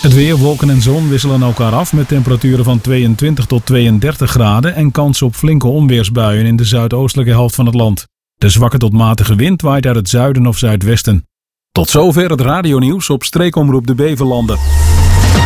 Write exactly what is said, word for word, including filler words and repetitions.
Het weer, wolken en zon wisselen elkaar af met temperaturen van tweeëntwintig tot tweeëndertig graden en kans op flinke onweersbuien in de zuidoostelijke helft van het land. De zwakke tot matige wind waait uit het zuiden of zuidwesten. Tot zover het radionieuws op Streekomroep de Beverlanden.